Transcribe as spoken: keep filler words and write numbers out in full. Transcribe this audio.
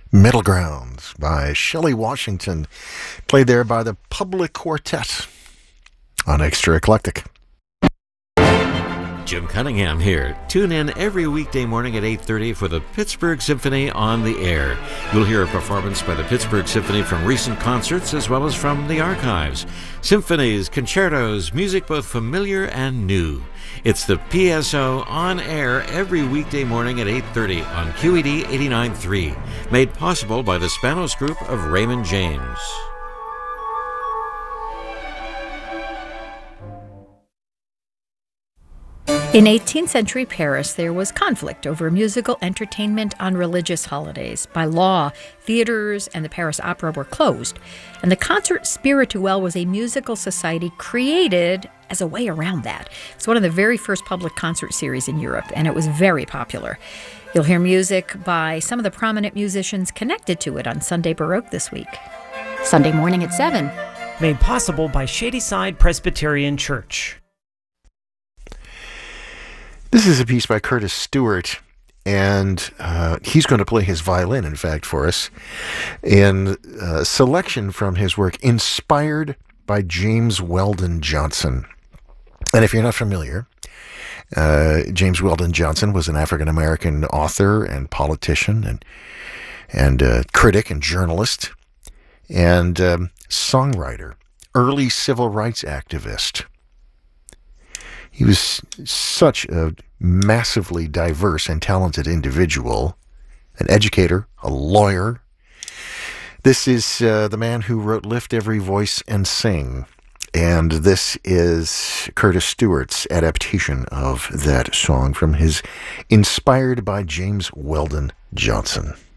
Middle Grounds by Shelley Washington, played there by the Public Quartet on Extra Eclectic. Jim Cunningham here. Tune in every weekday morning at eight thirty for the Pittsburgh Symphony on the air. You'll hear a performance by the Pittsburgh Symphony from recent concerts as well as from the archives. Symphonies, concertos, music both familiar and new. It's the P S O on air every weekday morning at eight thirty on Q E D eighty-nine point three. Made possible by the Spanos Group of Raymond James. In eighteenth century Paris, there was conflict over musical entertainment on religious holidays. By law, theaters and the Paris Opera were closed, and the Concert Spirituel was a musical society created as a way around that. It's one of the very first public concert series in Europe, and it was very popular. You'll hear music by some of the prominent musicians connected to it on Sunday Baroque this week. Sunday morning at seven. Made possible by Shadyside Presbyterian Church. This is a piece by Curtis Stewart, and uh, he's going to play his violin, in fact, for us, in a selection from his work, Inspired by James Weldon Johnson. And if you're not familiar, uh, James Weldon Johnson was an African-American author and politician and, and uh, critic and journalist and um, songwriter, early civil rights activist. He was such a massively diverse and talented individual, an educator, a lawyer. This is uh, the man who wrote Lift Every Voice and Sing, and this is Curtis Stewart's adaptation of that song from his Inspired by James Weldon Johnson.